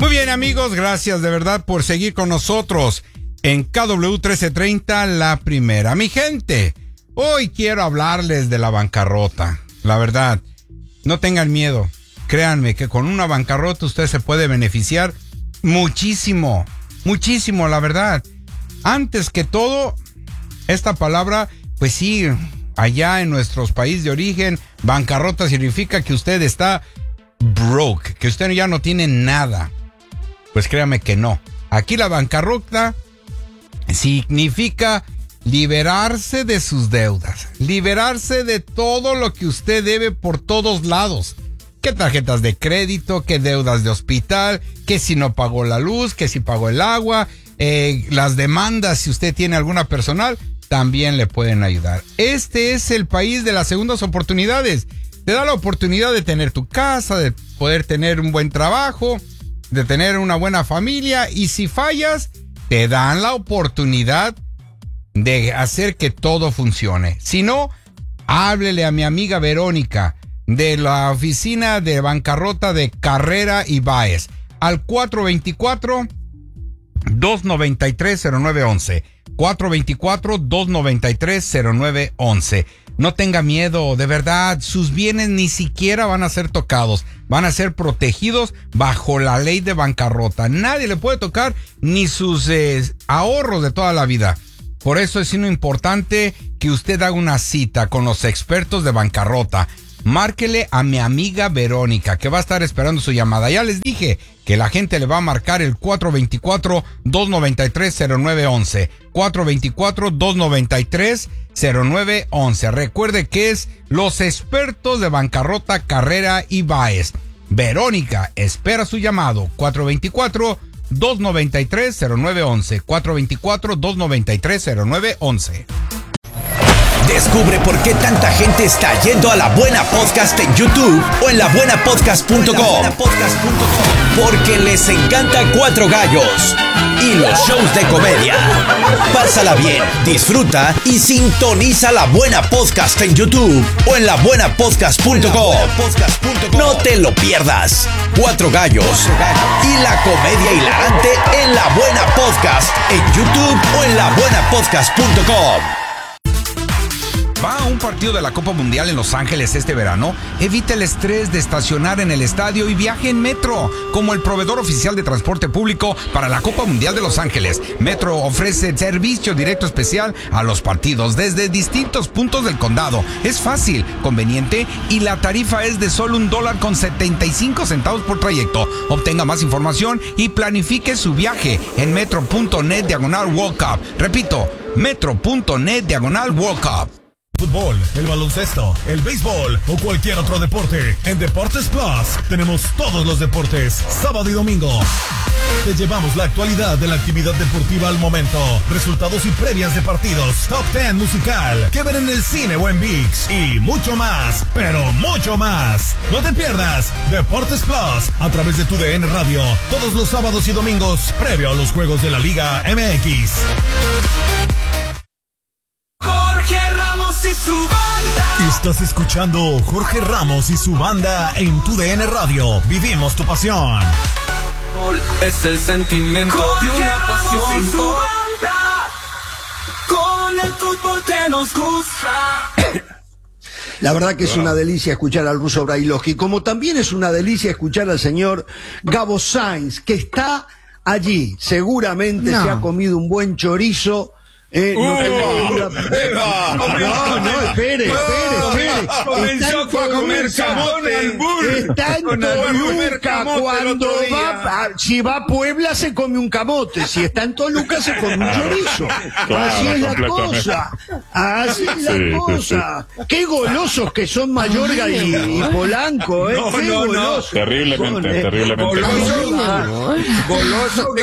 Muy bien, amigos, gracias de verdad por seguir con nosotros en KW 1330, la primera. Mi gente, hoy quiero hablarles de la bancarrota. La verdad, no tengan miedo. Créanme que con una bancarrota usted se puede beneficiar muchísimo, muchísimo, la verdad. Antes que todo, esta palabra, pues sí, allá en nuestros países de origen, bancarrota significa que usted está broke, que usted ya no tiene nada. Pues créame que no. Aquí la bancarrota significa liberarse de sus deudas, liberarse de todo lo que usted debe por todos lados. ¿Qué tarjetas de crédito? ¿Qué deudas de hospital? ¿Qué si no pagó la luz? ¿Qué si pagó el agua? Las demandas, si usted tiene alguna personal, también le pueden ayudar. Este es el país de las segundas oportunidades. Te da la oportunidad de tener tu casa, de poder tener un buen trabajo, de tener una buena familia, y si fallas, te dan la oportunidad de hacer que todo funcione. Si no, háblele a mi amiga Verónica de la oficina de bancarrota de Carrera y Báez al 424-293-0911. 424-293-0911. No tenga miedo, de verdad, sus bienes ni siquiera van a ser tocados, van a ser protegidos bajo la ley de bancarrota. Nadie le puede tocar ni sus ahorros de toda la vida. Por eso es importante que usted haga una cita con los expertos de bancarrota. Márquele a mi amiga Verónica, que va a estar esperando su llamada. Ya les dije que la gente le va a marcar el 424-293-0911. 424-293-0911. Recuerde que es los expertos de bancarrota Carrera y Báez. Verónica espera su llamado. 424-293-0911. 424-293-0911. Descubre por qué tanta gente está yendo a La Buena Podcast en YouTube o en labuenapodcast.com. Porque les encanta Cuatro Gallos y los shows de comedia. Pásala bien, disfruta y sintoniza La Buena Podcast en YouTube o en labuenapodcast.com. No te lo pierdas. Cuatro Gallos y la comedia hilarante en La Buena Podcast en YouTube o en labuenapodcast.com. ¿Va a un partido de la Copa Mundial en Los Ángeles este verano? Evite el estrés de estacionar en el estadio y viaje en Metro. Como el proveedor oficial de transporte público para la Copa Mundial de Los Ángeles, Metro ofrece servicio directo especial a los partidos desde distintos puntos del condado. Es fácil, conveniente y la tarifa es de solo $1.75 por trayecto. Obtenga más información y planifique su viaje en metro.net/World Cup. Repito, metro.net/World Cup. Fútbol, el baloncesto, el béisbol o cualquier otro deporte. En Deportes Plus tenemos todos los deportes, sábado y domingo. Te llevamos la actualidad de la actividad deportiva al momento, resultados y previas de partidos, top 10 musical, que ver en el cine o en ViX y mucho más, pero mucho más. No te pierdas Deportes Plus a través de tu DN Radio todos los sábados y domingos previo a los juegos de la Liga MX. Jorge Ramos y su banda. Estás escuchando Jorge Ramos y su banda en tu DN Radio. Vivimos tu pasión. Es el sentimiento Jorge de una pasión. Ramos y su banda. Con el fútbol que nos gusta. La verdad que es una delicia escuchar al ruso Brailovsky, como también es una delicia escuchar al señor Gabo Sainz, que está allí. Seguramente se ha comido un buen chorizo. No, espere. Comenzó a comer jamón al burro. Está en Toluca cuando va, si va a Puebla se come un camote, si está en Toluca se come un chorizo. Claro, así es la cosa. Así es la cosa. Qué golosos que son Mayorga y Polanco, qué golosos. Terriblemente. Goloso,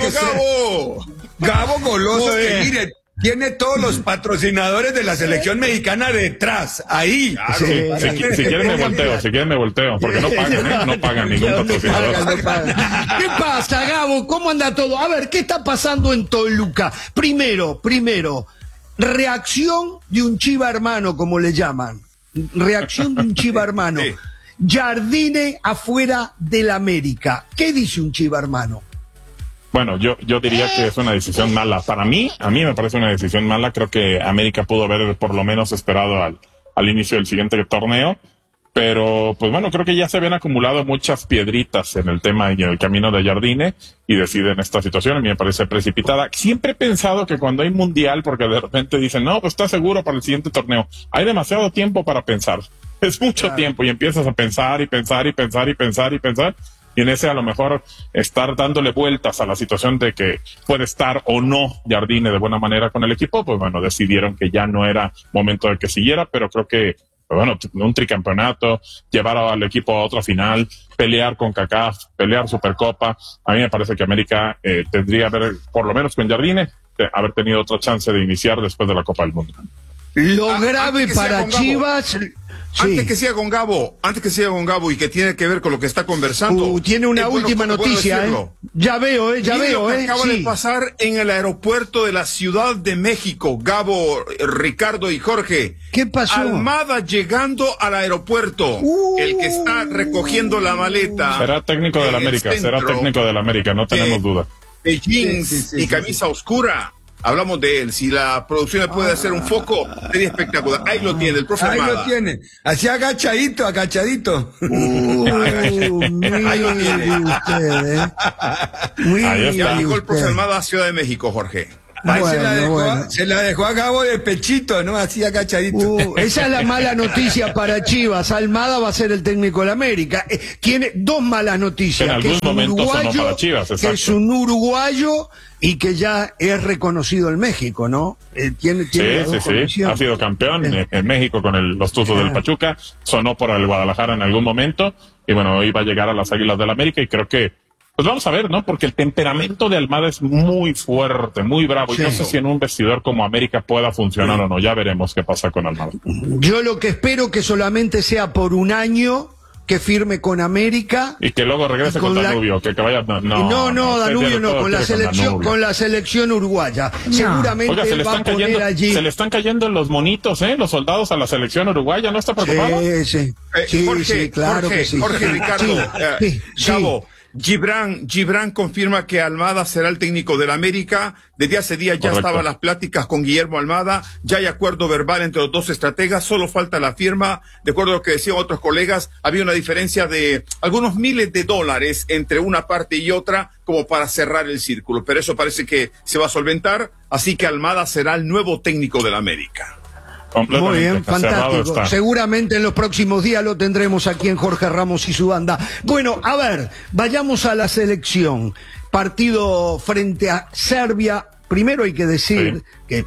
Gabo goloso, que mire, tiene todos los patrocinadores de la selección mexicana detrás, ahí. Claro, si quieren me volteo, porque no pagan ningún patrocinador. ¿Qué pasa, Gabo? ¿Cómo anda todo? A ver, ¿qué está pasando en Toluca? Primero, reacción de un chiva hermano, como le llaman. Reacción de un chiva hermano. Sí. Jardine afuera del América. ¿Qué dice un Chiva, hermano? Bueno, yo diría que es una decisión mala. Para mí, a mí me parece una decisión mala. Creo que América pudo haber por lo menos esperado al inicio del siguiente torneo. Pero, pues bueno, creo que ya se habían acumulado muchas piedritas en el tema y en el camino de Jardine y deciden esta situación. A mí me parece precipitada. Siempre he pensado que cuando hay mundial, porque de repente dicen, no, pues está seguro para el siguiente torneo. Hay demasiado tiempo para pensar. Es mucho tiempo y empiezas a pensar y pensar y pensar y pensar y pensar. Y en ese a lo mejor estar dándole vueltas a la situación de que puede estar o no Jardine de buena manera con el equipo, pues bueno, decidieron que ya no era momento de que siguiera, pero creo que bueno, un tricampeonato, llevar al equipo a otra final, pelear con CONCACAF, pelear Supercopa. A mí me parece que América tendría haber, por lo menos con Jardine, haber tenido otra chance de iniciar después de la Copa del Mundo. Lo grave para Chivas... Antes que siga con Gabo y que tiene que ver con lo que está conversando. Tiene una última noticia, Ya veo, Acaba de pasar en el aeropuerto de la Ciudad de México, Gabo, Ricardo y Jorge. ¿Qué pasó? Almada llegando al aeropuerto. El que está recogiendo la maleta. Será técnico del América, no tenemos duda. De jeans y camisa oscura. Hablamos de él. Si la producción le puede hacer un foco, sería espectacular. Ahí lo tiene, el profe Almada. Ahí lo tiene. Así agachadito. Ahí lo tiene. Ya llegó el profe Almada a Ciudad de México, Jorge. Ahí se la dejó a Gabo de pechito, ¿no? Así agachadito. Esa es la mala noticia para Chivas. Almada va a ser el técnico del América. Tiene dos malas noticias. En algún momento sonó para Chivas, exacto. Que es un uruguayo y que ya es reconocido en México, ¿no? Sí. Ha sido campeón en México con los Tuzos del Pachuca. Sonó por el Guadalajara en algún momento. Y bueno, hoy va a llegar a las Águilas del América y creo que pues vamos a ver, ¿no? Porque el temperamento de Almada es muy fuerte, muy bravo. Sí. Y no sé si en un vestidor como América pueda funcionar o no. Ya veremos qué pasa con Almada. Yo lo que espero que solamente sea por un año, que firme con América. Y que luego regrese con Danubio, que vaya... No, Danubio no, con la selección uruguaya. No. Seguramente Oiga, va a poner allí... Se le están cayendo los monitos, los soldados a la selección uruguaya, ¿no está preocupado? Sí, claro que sí. Jorge, Ricardo, Gabo, Gibran confirma que Almada será el técnico del América. Desde hace días ya estaban las pláticas con Guillermo Almada, ya hay acuerdo verbal entre los dos estrategas, solo falta la firma. De acuerdo a lo que decían otros colegas, había una diferencia de algunos miles de dólares entre una parte y otra como para cerrar el círculo, pero eso parece que se va a solventar, así que Almada será el nuevo técnico del América. Muy bien, fantástico. Seguramente en los próximos días lo tendremos aquí en Jorge Ramos y su banda. Bueno, a ver, vayamos a la selección. Partido frente a Serbia. Primero hay que decir que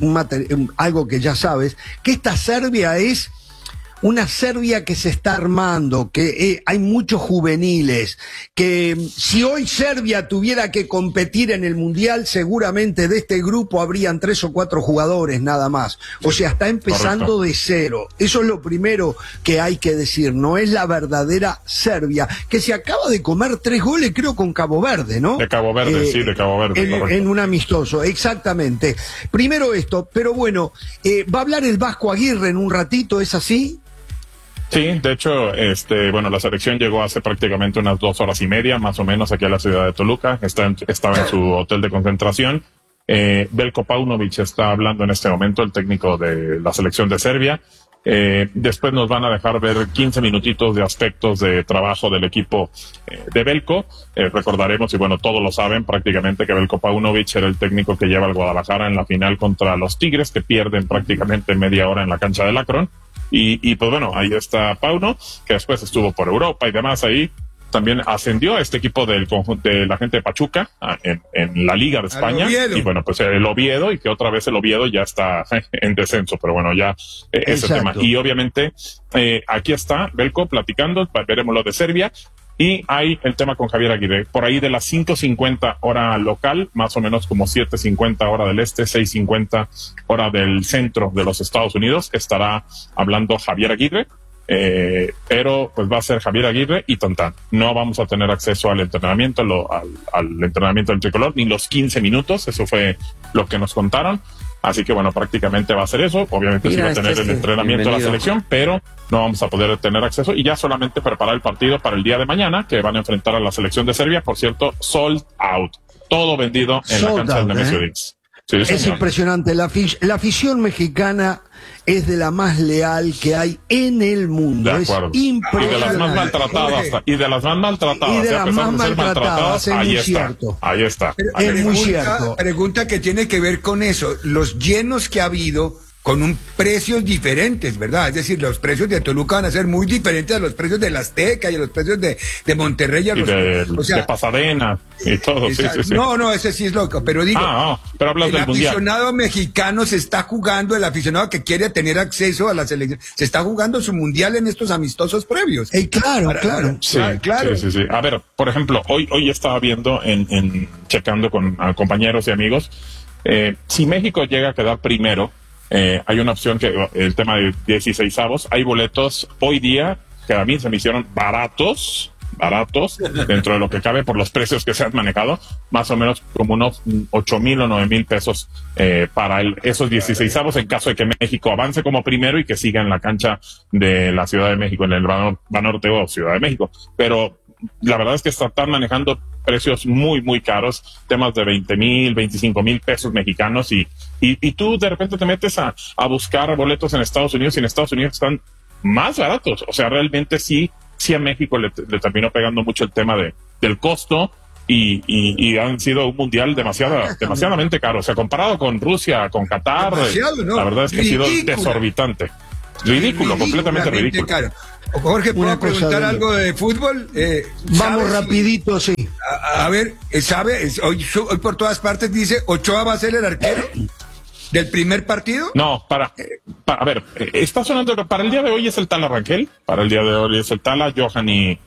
algo que ya sabes, que esta Serbia es una Serbia que se está armando, que hay muchos juveniles, que si hoy Serbia tuviera que competir en el Mundial, seguramente de este grupo habrían 3 o 4 jugadores nada más. O sea, está empezando de cero. Eso es lo primero que hay que decir. No es la verdadera Serbia, que se acaba de comer 3 goles, creo, con Cabo Verde, ¿no? De Cabo Verde, de Cabo Verde. En un amistoso, exactamente. Primero esto, pero bueno, va a hablar el Vasco Aguirre en un ratito, ¿es así? Sí, de hecho, la selección llegó hace prácticamente unas 2 horas y media, más o menos, aquí a la ciudad de Toluca. Estaba en su hotel de concentración. Veljko Paunović está hablando en este momento, el técnico de la selección de Serbia. Después nos van a dejar ver 15 minutitos de aspectos de trabajo del equipo de Veljko. Recordaremos, y bueno, todos lo saben prácticamente, que Veljko Paunović era el técnico que lleva al Guadalajara en la final contra los Tigres, que pierden prácticamente media hora en la cancha del Akron. Y pues bueno, ahí está Pauno, que después estuvo por Europa y demás ahí. También ascendió a este equipo de la gente de Pachuca en la Liga de España. Y bueno, pues el Oviedo, y que otra vez el Oviedo ya está en descenso, pero bueno, ya ese tema. Y obviamente aquí está Veljko platicando, veremos lo de Serbia. Y hay el tema con Javier Aguirre, por ahí de las 5:50 hora local, más o menos como 7:50 hora del este, 6:50 hora del centro de los Estados Unidos, estará hablando Javier Aguirre, pero pues va a ser Javier Aguirre y tantán. No vamos a tener acceso al entrenamiento, al entrenamiento del tricolor, ni los 15 minutos, eso fue lo que nos contaron. Así que bueno, prácticamente va a ser eso. Obviamente sí va a tener el entrenamiento de la selección, pero no vamos a poder tener acceso y ya solamente preparar el partido para el día de mañana, que van a enfrentar a la selección de Serbia. Por cierto, sold out. Todo vendido en la cancha del Nemesio 10. Sí, es impresionante. La afición mexicana es de la más leal que hay en el mundo. De acuerdo. Es impresionante. Y de las más maltratadas. Y de las más maltratadas, es muy cierto. Ahí está. Es muy cierto. Pregunta que tiene que ver con eso. Los llenos que ha habido con un precios diferentes, ¿verdad? Es decir, los precios de Toluca van a ser muy diferentes a los precios de la Azteca y a los precios de Monterrey. De Pasadena y todo. Sí. No, ese sí es loco, pero digo, pero hablas del mundial. El aficionado mexicano se está jugando, el aficionado que quiere tener acceso a la selección, se está jugando su mundial en estos amistosos previos. Claro. Sí. A ver, por ejemplo, hoy estaba viendo, checando con compañeros y amigos, si México llega a quedar primero, hay una opción que el tema de 16avos, hay boletos hoy día que a mí se me hicieron baratos dentro de lo que cabe por los precios que se han manejado, más o menos como unos 8,000 o 9,000 pesos para esos 16avos en caso de que México avance como primero y que siga en la cancha de la Ciudad de México, en el Banorte o Ciudad de México. Pero la verdad es que están manejando precios muy, muy caros, temas de 20,000, 25,000 pesos mexicanos y tú de repente te metes a buscar boletos en Estados Unidos y en Estados Unidos están más baratos. O sea, realmente sí a México le terminó pegando mucho el tema del costo y han sido un mundial demasiadamente caro. O sea, comparado con Rusia, con Qatar, la verdad es que ha sido desorbitante. Ridículo, completamente ridículo. Caro. Jorge, ¿puedo preguntar algo de fútbol? Vamos rapidito, sí. A ver, ¿sabe? Hoy por todas partes dice, ¿Ochoa va a ser el arquero del primer partido? No, a ver, está sonando, para el día de hoy es el Tala Rangel, para el día de hoy es el Tala, Johan y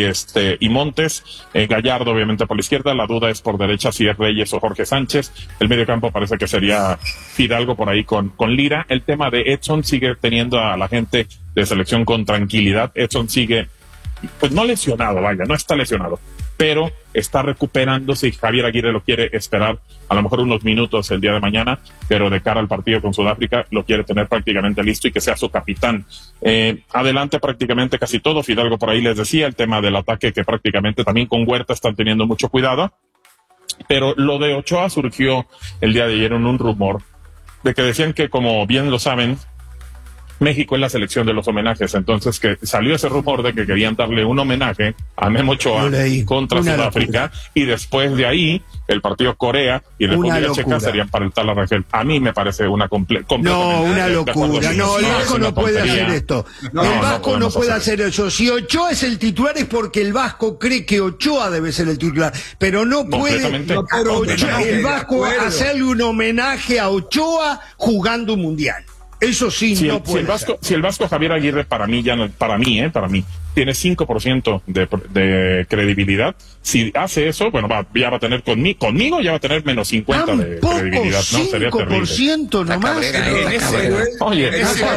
Montes, Gallardo obviamente por la izquierda, la duda es por derecha si es Reyes o Jorge Sánchez, el medio campo parece que sería Fidalgo por ahí con Lira. El tema de Edson sigue teniendo a la gente de selección con tranquilidad. Edson sigue, pues no lesionado, no está lesionado, pero está recuperándose y Javier Aguirre lo quiere esperar a lo mejor unos minutos el día de mañana, pero de cara al partido con Sudáfrica lo quiere tener prácticamente listo y que sea su capitán. Adelante prácticamente casi todo. Fidalgo por ahí les decía, el tema del ataque que prácticamente también con Huerta están teniendo mucho cuidado, pero lo de Ochoa surgió el día de ayer en un rumor de que decían que, como bien lo saben, México es la selección de los homenajes, entonces que salió ese rumor de que querían darle un homenaje a Memo Ochoa contra Sudáfrica y después de ahí el partido Corea y República Checa serían para el Tala Rangel. A mí me parece una completamente una locura. No, el Vasco no puede hacer esto. El Vasco no puede hacer eso. Si Ochoa es el titular es porque el Vasco cree que Ochoa debe ser el titular, pero no puede el Vasco hacerle un homenaje a Ochoa jugando un mundial. Eso sí, no puede ser. Si el Vasco Javier Aguirre, para mí, tiene 5% de credibilidad. Si hace eso, bueno, ya va a tener conmigo ya va a tener menos 50 de credibilidad, ¿no? Sería terrible. 5% nomás. Oye,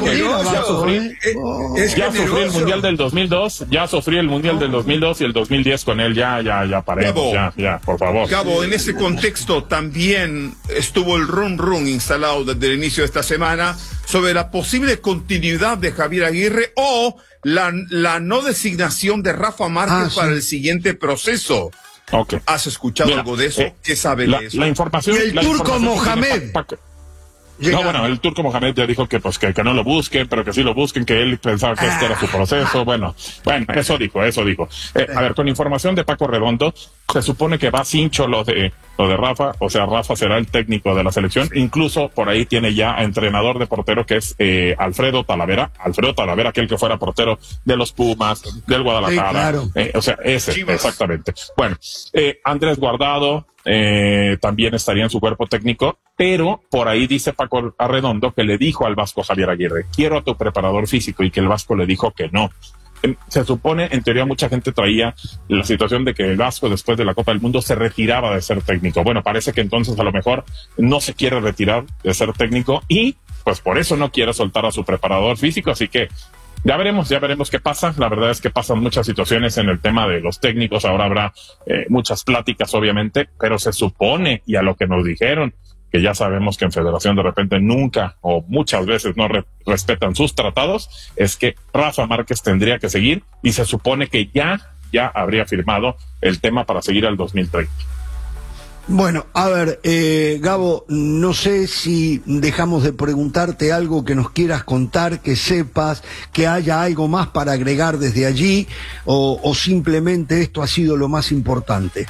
ya sufrí el Mundial del 2002, y el 2010 con él, ya paremos, ya, por favor. Gabo, en ese contexto también estuvo el run instalado desde el inicio de esta semana sobre la posible continuidad de Javier Aguirre o la no designación de Rafa Márquez para el siguiente proceso. Okay. ¿Has escuchado algo de eso? ¿Qué sabe de eso? La información. Y el turco Mohamed. No, bueno, el turco Mohamed ya dijo que no lo busquen, pero que sí lo busquen, que él pensaba que este era su proceso. Bueno, eso dijo. A ver, con información de Paco Redondo, se supone que va cincho lo de Rafa, o sea, Rafa será el técnico de la selección, incluso por ahí tiene ya entrenador de portero que es Alfredo Talavera, aquel que fuera portero de los Pumas, del Guadalajara, sí, claro. O sea, ese, Chivas. Exactamente. Bueno, Andrés Guardado también estaría en su cuerpo técnico, pero por ahí dice Paco Arredondo que le dijo al Vasco Javier Aguirre, quiero a tu preparador físico, y que el Vasco le dijo que no. Se supone, en teoría mucha gente traía la situación de que el Vasco después de la Copa del Mundo se retiraba de ser técnico. Bueno, parece que entonces a lo mejor no se quiere retirar de ser técnico y pues por eso no quiere soltar a su preparador físico, así que ya veremos qué pasa. La verdad es que pasan muchas situaciones en el tema de los técnicos. Ahora habrá muchas pláticas, obviamente, pero se supone, y a lo que nos dijeron, que ya sabemos que en Federación de repente nunca o muchas veces no respetan sus tratados, es que Rafa Márquez tendría que seguir y se supone que ya habría firmado el tema para seguir al 2030. Bueno, a ver, Gabo, no sé si dejamos de preguntarte algo que nos quieras contar, que sepas, que haya algo más para agregar desde allí, o simplemente esto ha sido lo más importante.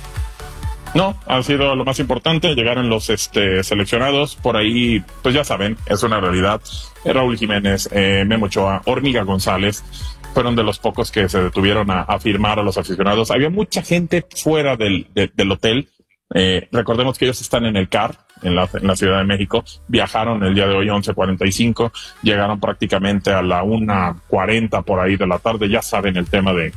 No, ha sido lo más importante. Llegaron los seleccionados por ahí, pues ya saben, es una realidad. Raúl Jiménez, Memo Ochoa, Hormiga González fueron de los pocos que se detuvieron a firmar a los aficionados. Había mucha gente fuera del hotel. Recordemos que ellos están en el CAR, en la Ciudad de México. Viajaron el día de hoy 11:45, llegaron prácticamente a la 1:40 por ahí de la tarde. Ya saben el tema de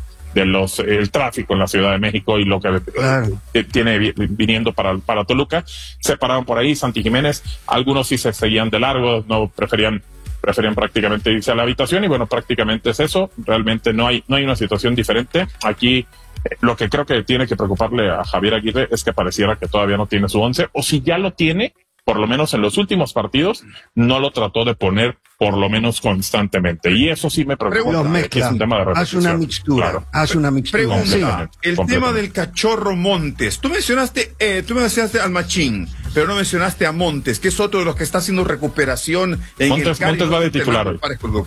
el tráfico en la Ciudad de México y lo que tiene viniendo para Toluca. Se pararon por ahí. Santi Jiménez, algunos sí se seguían de largo, no preferían prácticamente irse a la habitación, y bueno, prácticamente es eso. Realmente no hay una situación diferente aquí. Lo que creo que tiene que preocuparle a Javier Aguirre es que pareciera que todavía no tiene su 11, o si ya lo tiene, por lo menos en los últimos partidos, no lo trató de poner por lo menos constantemente. Y eso sí me preocupa. Es un tema de repetición. Haz una mixtura. Claro. Haz una mixtura. Pregunta, el tema del Cachorro Montes. Tú mencionaste al Machín, pero no mencionaste a Montes, que es otro de los que está haciendo recuperación en Montes va de titular hoy.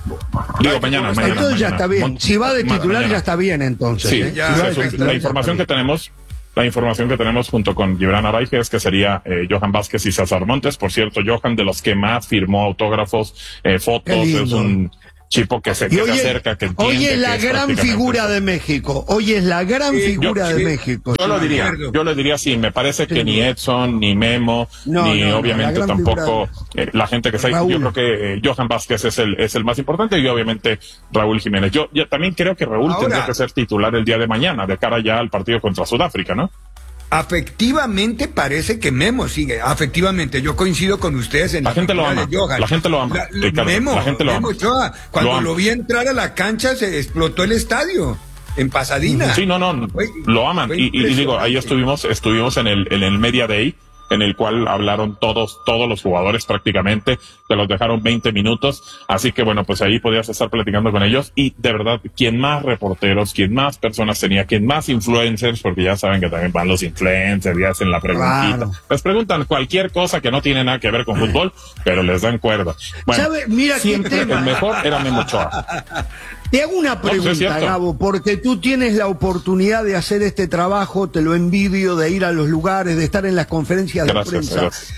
Digo, mañana. Entonces ya está bien. Si va de titular ya está bien, entonces. Sí, la información que tenemos... La información que tenemos junto con Gibran Araige es que sería Johan Vázquez y César Montes. Por cierto, Johan, de los que más firmó autógrafos, fotos, es un chico que se acerca, que entiende. Hoy es la gran figura de México. Hoy es la gran figura de México. Yo le diría sí. Me parece que ni Edson, ni Memo, ni obviamente tampoco la gente que está ahí. Yo creo que Johan Vázquez es el más importante, y obviamente Raúl Jiménez. Yo también creo que Raúl tendría que ser titular el día de mañana, de cara ya al partido contra Sudáfrica, ¿no? Afectivamente parece que Memo sigue. Afectivamente, yo coincido con ustedes en la gente lo ama. La gente lo ama. Memo Ochoa, cuando lo vi entrar a la cancha se explotó el estadio en Pasadena. Sí, no, lo aman. Y digo, ahí estuvimos en el Media Day, en el cual hablaron todos los jugadores prácticamente, te los dejaron 20 minutos, así que bueno, pues ahí podías estar platicando con ellos, y de verdad, quien más reporteros, quien más personas tenía, quien más influencers, porque ya saben que también van los influencers y hacen la preguntita, les preguntan cualquier cosa que no tiene nada que ver con fútbol, pero les dan cuerda. Bueno, mira, siempre el mejor era Memo Ochoa. Te hago una pregunta, Gabo, porque tú tienes la oportunidad de hacer este trabajo, te lo envidio, de ir a los lugares, de estar en las conferencias de prensa. Gracias.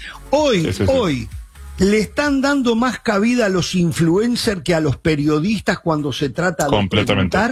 Hoy, ¿le están dando más cabida a los influencers que a los periodistas cuando se trata de preguntar?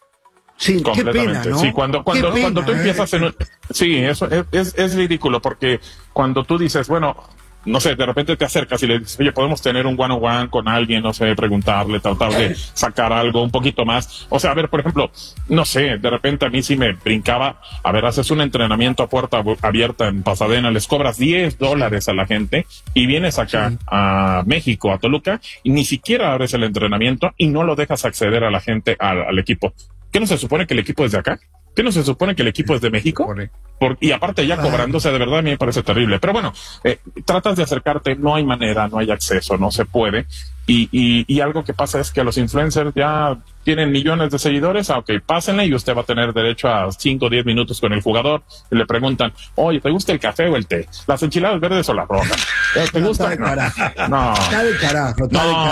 Sí, qué pena, ¿no? Sí, cuando tú empiezas sí, eso es ridículo, porque cuando tú dices, bueno, no sé, de repente te acercas y le dices, oye, podemos tener un one-on-one con alguien, no sé, preguntarle, tratar de sacar algo un poquito más. O sea, a ver, por ejemplo, no sé, de repente a mí sí me brincaba, a ver, haces un entrenamiento a puerta abierta en Pasadena, les cobras $10 a la gente y vienes acá a México, a Toluca, y ni siquiera abres el entrenamiento y no lo dejas acceder a la gente, al equipo. ¿Qué no se supone que el equipo es de acá? ¿Qué no se supone que el equipo es de México? Y aparte ya cobrándose, de verdad a mí me parece terrible. Pero bueno, tratas de acercarte, no hay manera, no hay acceso, no se puede. Y algo que pasa es que los influencers ya tienen millones de seguidores, ok, pásenle y usted va a tener derecho a 5 o 10 minutos con el jugador. Y le preguntan, oye, ¿te gusta el café o el té? ¿Las enchiladas verdes o las rojas? ¿Te gusta? No. Está de carajo,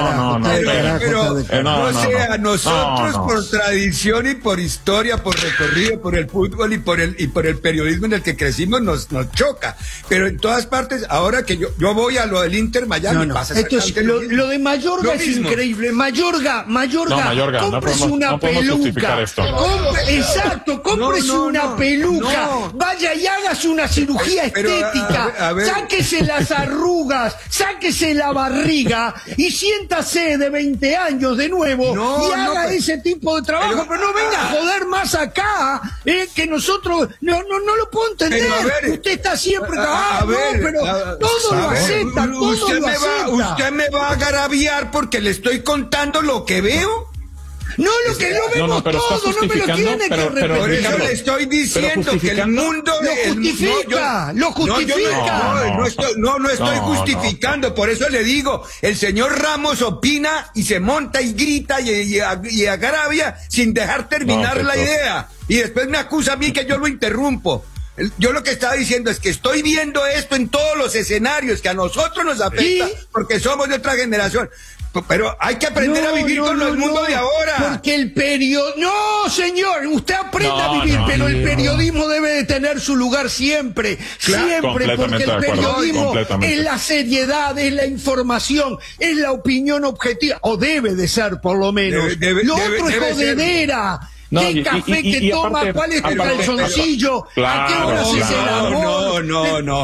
No sea, nosotros por tradición y por historia, por recorrido, por el fútbol y por el periodismo en el que crecimos nos choca. Pero en todas partes, ahora que yo voy a lo del Inter Miami, pasa esto es, lo de Mayorga es increíble. Mayorga, cómprese una peluca. Cómprese una peluca. Vaya y hágase una cirugía estética. Sáquese las arrugas, sáquese la barriga y siéntase de 20 años de nuevo y haga ese tipo de trabajo. Pero no venga a joder más acá, que nosotros no lo puedo entender. Usted está siempre pero todo lo acepta, todo lo acepta. ¿Usted me va a agraviar porque le estoy contando lo que veo? No, lo que lo vemos pero todo, no me lo tiene que repetir. Por eso le estoy diciendo que el mundo... Lo justifica. No estoy justificando, por eso le digo, el señor Ramos opina y se monta y grita y agravia sin dejar terminar la idea. Y después me acusa a mí que yo lo interrumpo. Yo lo que estaba diciendo es que estoy viendo esto en todos los escenarios que a nosotros nos afecta porque somos de otra generación. Pero hay que aprender a vivir con el mundo de ahora. Porque el periodismo... No, señor, usted aprenda a vivir, pero el periodismo debe de tener su lugar siempre. Siempre, porque el periodismo es la seriedad, es la información, es la opinión objetiva, o debe de ser por lo menos. Lo otro es jodedera. ¿Qué café que toma? Aparte, ¿Cuál es el calzoncillo? ¿A qué hora se hace el amor? No.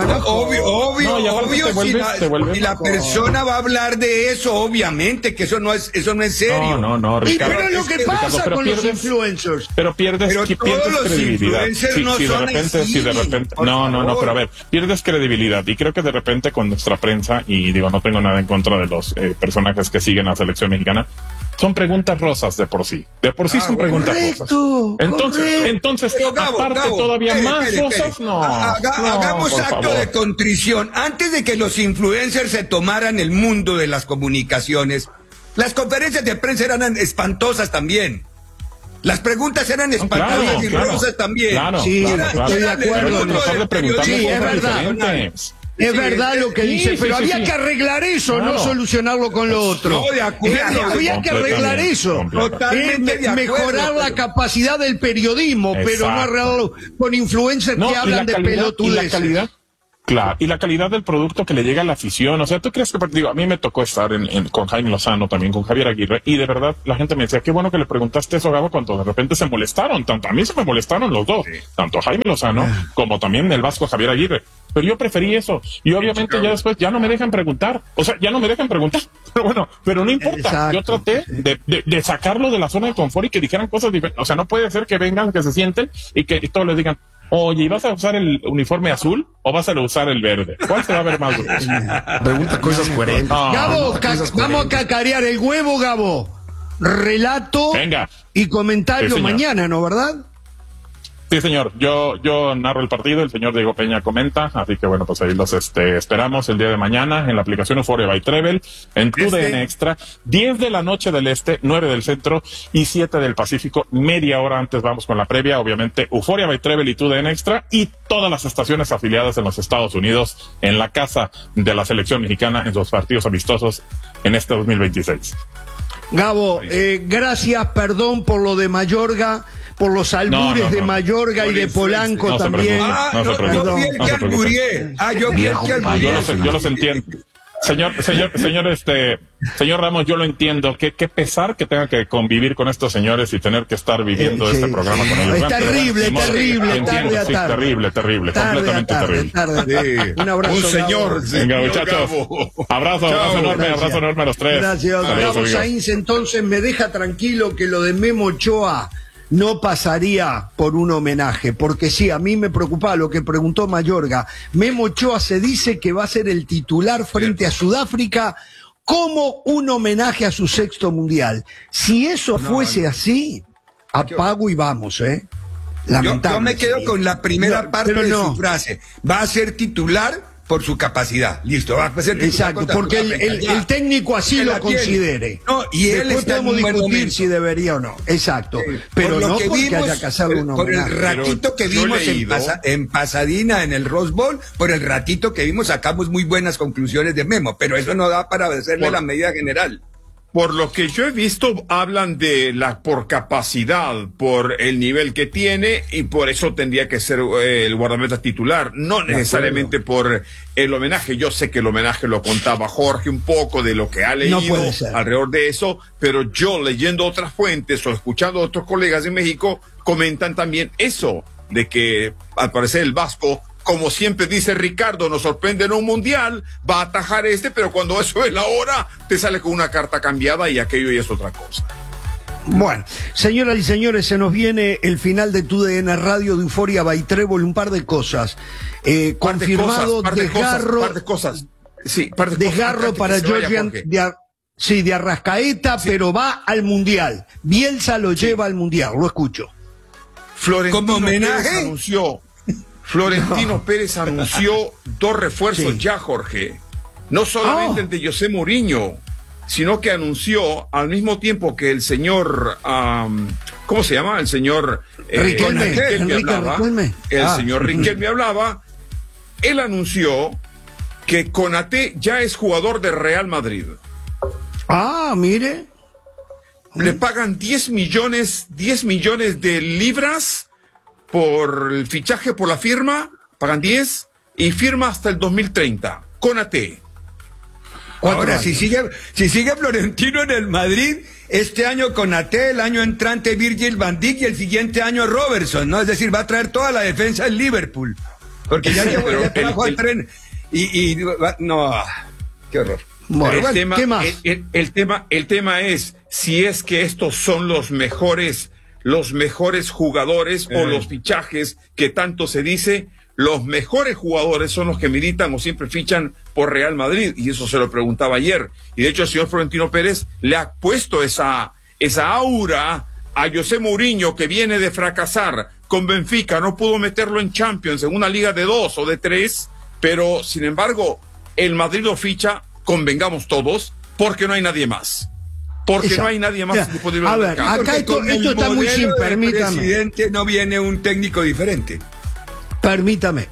Obvio, si la persona va a hablar de eso, obviamente, que eso no es serio. No, Ricardo. Pero lo que pasa con los influencers. Pero pierdes credibilidad. Si de repente. No, pero a ver, pierdes credibilidad. Y creo que de repente con nuestra prensa, y digo, no tengo nada en contra de los personajes que siguen a la selección mexicana, son preguntas rosas de por sí. De por sí son preguntas rosas. Entonces, aparte Gabo, todavía más rosas, hagamos acto de contrición. Antes de que los influencers se tomaran el mundo de las comunicaciones, las conferencias de prensa eran espantosas también. Las preguntas eran espantosas y rosas también. Claro, estoy de acuerdo. Sí, es verdad. Es verdad lo que dice, pero había que arreglar eso, no solucionarlo con lo otro. No, de acuerdo. Había que arreglar eso. Totalmente de acuerdo. Mejorar la capacidad del periodismo, pero no arreglarlo con influencers que hablan de pelotudeces. Claro, y la calidad del producto que le llega a la afición. O sea, ¿tú crees que, digo, a mí me tocó estar con Jaime Lozano, también con Javier Aguirre, y de verdad la gente me decía, qué bueno que le preguntaste eso, Gabo, cuando de repente se molestaron. Tanto a mí se me molestaron los dos, tanto Jaime Lozano como también el vasco Javier Aguirre. Pero yo preferí eso. Y obviamente ya después ya no me dejan preguntar. O sea, ya no me dejan preguntar. Pero bueno, pero no importa. Exacto. Yo traté de sacarlo de la zona de confort y que dijeran cosas diferentes. O sea, no puede ser que vengan, que se sienten y que todos les digan, oye, ¿y vas a usar el uniforme azul o vas a usar el verde? ¿Cuál se va a ver más grueso? Pregunta cosas coherentes. Gabo, vamos a cacarear el huevo, Gabo. Relato y comentario mañana, ¿no, verdad? Sí, señor. Yo narro el partido, el señor Diego Peña comenta, así que bueno, pues ahí los esperamos el día de mañana en la aplicación Euphoria by Treble, en TUDN Extra, 10 de la noche del este, 9 del centro y 7 del Pacífico. Media hora antes vamos con la previa, obviamente Euphoria by Treble y TUDN Extra y todas las estaciones afiliadas en los Estados Unidos en la casa de la selección mexicana en sus partidos amistosos en este 2026. Gabo, gracias, perdón por lo de Mayorga, por los albures de Mayorga y de Polanco también. Yo los entiendo. Señor Ramos, yo lo entiendo. Qué pesar que tenga que convivir con estos señores y tener que estar viviendo este programa con ellos. Es terrible, terrible, completamente terrible. Un abrazo. Un señor. Venga, muchachos. Abrazo enorme a los tres. Gracias. Gabo Sainz, entonces me deja tranquilo que lo de Memo Ochoa no pasaría por un homenaje, porque sí, a mí me preocupaba lo que preguntó Mayorga. Memo Ochoa se dice que va a ser el titular frente a Sudáfrica como un homenaje a su 6º mundial. Si eso fuese así, apago y vamos, Yo me quedo con la primera parte de su frase. Va a ser titular por su capacidad. Listo, va a ser titular. Exacto, porque el técnico así lo considere. No, y él está podemos discutir si debería o no. Exacto. Pero no porque vimos, haya casado un por el ratito que vimos en Pasadena, en el Rose Bowl, por el ratito que vimos sacamos muy buenas conclusiones de Memo, pero eso no da para hacerle la medida general. Por lo que yo he visto, hablan de por capacidad, por el nivel que tiene, y por eso tendría que ser el guardameta titular, no necesariamente por el homenaje. Yo sé que el homenaje lo contaba Jorge un poco de lo que ha leído alrededor de eso, pero yo leyendo otras fuentes o escuchando a otros colegas de México, comentan también eso, de que al parecer el vasco, como siempre dice Ricardo, nos sorprende en un mundial, va a atajar pero cuando eso es la hora, te sale con una carta cambiada y aquello ya es otra cosa. Bueno, señoras y señores, se nos viene el final de TUDN Radio de Euphoria by Treble, un par de cosas. Confirmado desgarro. Par de cosas. Sí, desgarro para Georgian Sí, de Arrascaeta, sí. Pero va al Mundial. Bielsa lo lleva al Mundial, lo escucho. Florentino Pérez anunció 2 refuerzos ya, Jorge. No solamente el de José Mourinho, sino que anunció al mismo tiempo que el señor, ¿cómo se llama? El señor Riquelme. El señor Riquelme hablaba. Él anunció que Konaté ya es jugador de Real Madrid. Mire. Le pagan 10 millones de libras por el fichaje, por la firma. Pagan 10 y firma hasta el 2030. Konaté. Ahora, si sigue Florentino en el Madrid, este año Konaté, el año entrante Virgil van Dijk y el siguiente año Robertson, ¿no? Es decir, va a traer toda la defensa en Liverpool. Porque ya trajo al tren no, qué horror. Bueno, ¿qué más? El tema es si es que estos son los mejores jugadores o los fichajes que tanto se dice. Los mejores jugadores son los que militan o siempre fichan por Real Madrid, y eso se lo preguntaba ayer. Y de hecho el señor Florentino Pérez le ha puesto esa aura a José Mourinho, que viene de fracasar con Benfica, no pudo meterlo en Champions, en una liga de 2 o de 3, pero sin embargo el Madrid lo ficha, convengamos todos, porque no hay nadie más. Porque no hay nadie más disponible. A ver, acá esto está muy simple, permítame. Presidente, no viene un técnico diferente. Permítame.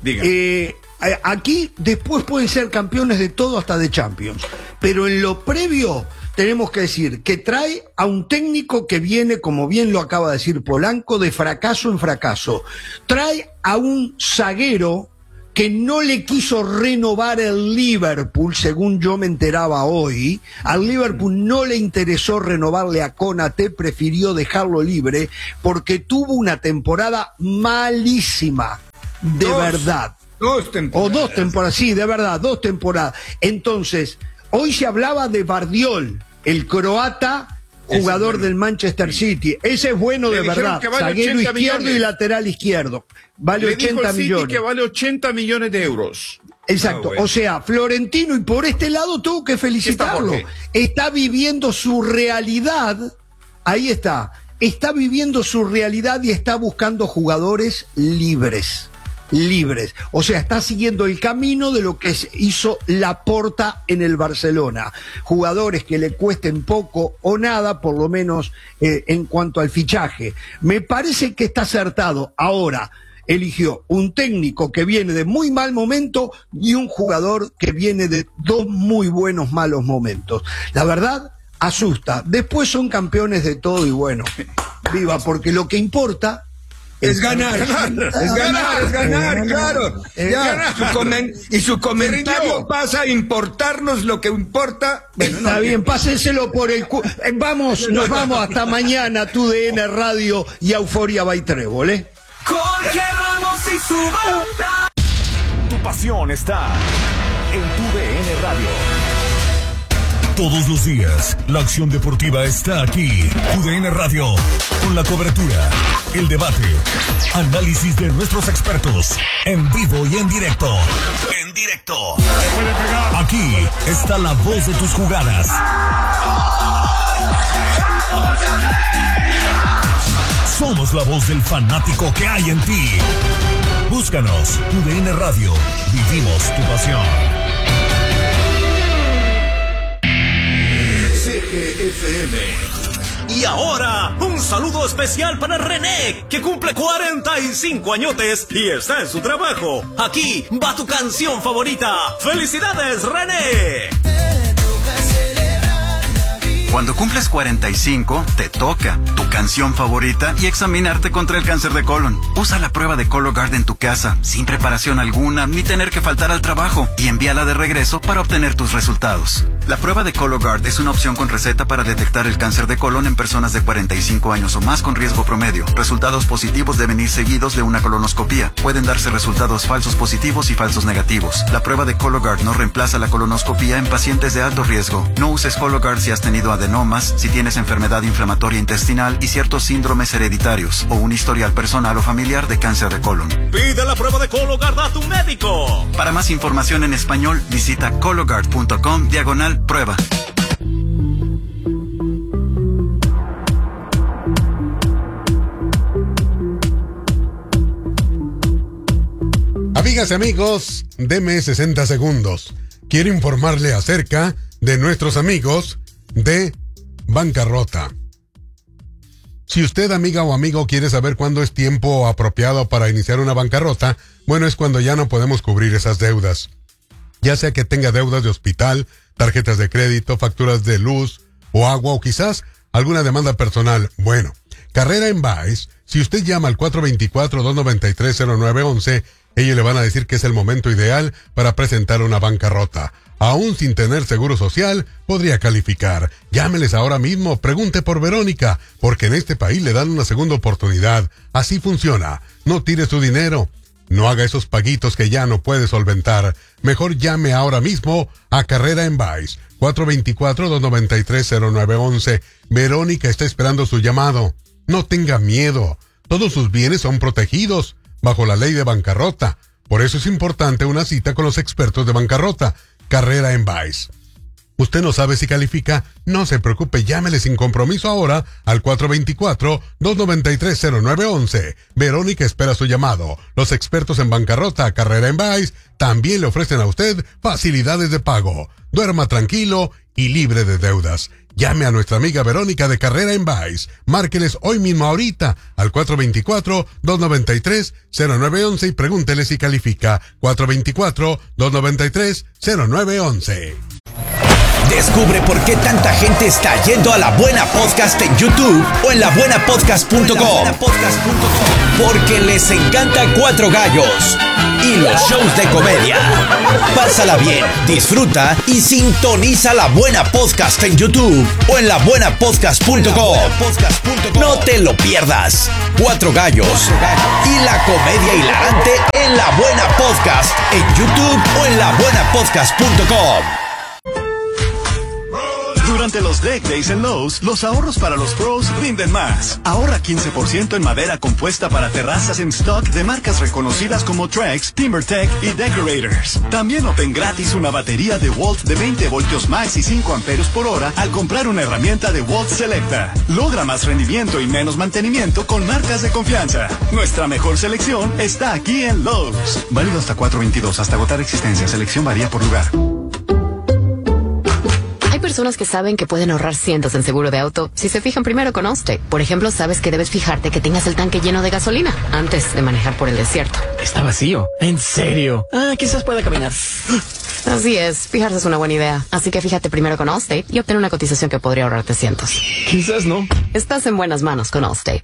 Aquí después pueden ser campeones de todo, hasta de Champions. Pero en lo previo tenemos que decir que trae a un técnico que viene, como bien lo acaba de decir Polanco, de fracaso en fracaso. Trae a un zaguero que no le quiso renovar el Liverpool, según yo me enteraba hoy. Al Liverpool no le interesó renovarle a Konaté, prefirió dejarlo libre porque tuvo una temporada malísima. Verdad. 2 temporadas. O 2 temporadas, sí, de verdad, 2 temporadas. Entonces, hoy se hablaba de Bardiol, el croata, jugador del Manchester City. Ese es bueno de verdad. Zaguero izquierdo y lateral izquierdo. Vale 80 millones. Que vale 80 millones de euros. Exacto. O sea, Florentino, y por este lado tengo que felicitarlo. Está viviendo su realidad. Ahí está. Está viviendo su realidad y está buscando jugadores libres. O sea, está siguiendo el camino de lo que hizo Laporta en el Barcelona. Jugadores que le cuesten poco o nada, por lo menos en cuanto al fichaje. Me parece que está acertado. Ahora, eligió un técnico que viene de muy mal momento y un jugador que viene de 2 muy buenos malos momentos. La verdad, asusta. Después son campeones de todo y bueno, viva, porque lo que importa es ganar, claro. Y su comentario pasa a importarnos lo que importa. Bueno, está bien, pásenselo por el nos vamos hasta mañana, TUDN Radio y Euforia by Trébol, Jorge Ramos y su banda. Tu pasión está en TUDN Radio. Todos los días, la acción deportiva está aquí. TUDN Radio, con la cobertura, el debate, análisis de nuestros expertos, en vivo y en directo. Aquí está la voz de tus jugadas. Somos la voz del fanático que hay en ti. Búscanos, TUDN Radio. Vivimos tu pasión. CGFM. Y ahora, un saludo especial para René, que cumple 45 añotes y está en su trabajo. Aquí va tu canción favorita. ¡Felicidades, René! Cuando cumples 45, te toca tu canción favorita y examinarte contra el cáncer de colon. Usa la prueba de Cologuard en tu casa, sin preparación alguna, ni tener que faltar al trabajo, y envíala de regreso para obtener tus resultados. La prueba de Cologuard es una opción con receta para detectar el cáncer de colon en personas de 45 años o más con riesgo promedio. Resultados positivos deben ir seguidos de una colonoscopía. Pueden darse resultados falsos positivos y falsos negativos. La prueba de Cologuard no reemplaza la colonoscopía en pacientes de alto riesgo. No uses Cologuard si has tenido adenomas, si tienes enfermedad inflamatoria intestinal y ciertos síndromes hereditarios o un historial personal o familiar de cáncer de colon. Pide la prueba de Cologuard a tu médico. Para más información en español, visita cologuard.com/prueba. Amigas y amigos, deme 60 segundos. Quiero informarle acerca de nuestros amigos de Bancarrota. Si usted, amiga o amigo, quiere saber cuándo es tiempo apropiado para iniciar una bancarrota, bueno, es cuando ya no podemos cubrir esas deudas. Ya sea que tenga deudas de hospital, tarjetas de crédito, facturas de luz o agua o quizás alguna demanda personal. Bueno, Carrera en Baez, si usted llama al 424-293-0911, ellos le van a decir que es el momento ideal para presentar una bancarrota. Aún sin tener seguro social, podría calificar. Llámeles ahora mismo, pregunte por Verónica, porque en este país le dan una segunda oportunidad. Así funciona. No tire su dinero. No haga esos paguitos que ya no puede solventar. Mejor llame ahora mismo a Carrera en Baez, 424-293-0911. Verónica está esperando su llamado. No tenga miedo. Todos sus bienes son protegidos bajo la ley de bancarrota. Por eso es importante una cita con los expertos de bancarrota. Carrera en Baez. ¿Usted no sabe si califica? No se preocupe, llámele sin compromiso ahora al 424-293-0911. Verónica espera su llamado. Los expertos en bancarrota Carrera en Baez también le ofrecen a usted facilidades de pago. Duerma tranquilo y libre de deudas. Llame a nuestra amiga Verónica de Carrera en Baez. Márqueles hoy mismo ahorita al 424-293-0911 y pregúntele si califica. 424-293-0911. Descubre por qué tanta gente está yendo a La Buena Podcast en YouTube o en labuenapodcast.com. Porque les encanta Cuatro Gallos y los shows de comedia. Pásala bien, disfruta y sintoniza La Buena Podcast en YouTube o en labuenapodcast.com. No te lo pierdas. Cuatro Gallos y la comedia hilarante en La Buena Podcast en YouTube o en labuenapodcast.com. Durante los Deck Days en Lowe's, los ahorros para los pros rinden más. Ahorra 15% en madera compuesta para terrazas en stock de marcas reconocidas como Trex, TimberTech y Decorators. También obtén gratis una batería de Walt de 20 voltios max y 5 amperios por hora al comprar una herramienta de Walt Selecta. Logra más rendimiento y menos mantenimiento con marcas de confianza. Nuestra mejor selección está aquí en Lowe's. Válido hasta 4/22, hasta agotar existencia. Selección varía por lugar. Hay personas que saben que pueden ahorrar cientos en seguro de auto si se fijan primero con Allstate. Por ejemplo, sabes que debes fijarte que tengas el tanque lleno de gasolina antes de manejar por el desierto. Está vacío. ¿En serio? Quizás pueda caminar. Así es, fijarse es una buena idea. Así que fíjate primero con Allstate y obtén una cotización que podría ahorrarte cientos. Quizás no. Estás en buenas manos con Allstate.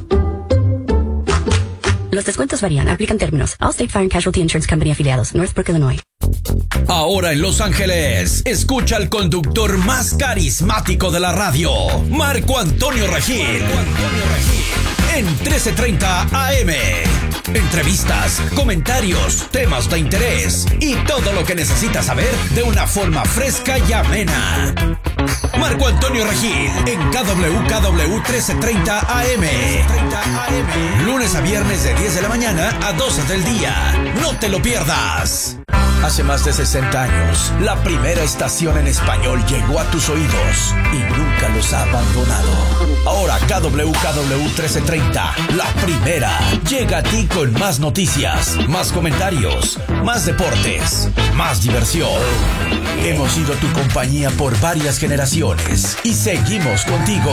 Los descuentos varían, aplican términos. Allstate Fire and Casualty Insurance Company afiliados, Northbrook, Illinois. Ahora en Los Ángeles, escucha al conductor más carismático de la radio, Marco Antonio Regil. En 1330 AM. Entrevistas, comentarios, temas de interés y todo lo que necesitas saber de una forma fresca y amena. Marco Antonio Regil en KWKW 1330 AM. Lunes a viernes de 10 de la mañana a 12 del día. No te lo pierdas. Hace más de 60 años, la primera estación en español llegó a tus oídos y nunca los ha abandonado. Ahora KWKW 1330, la primera, llega a ti con más noticias, más comentarios, más deportes, más diversión. Hemos sido tu compañía por varias generaciones y seguimos contigo.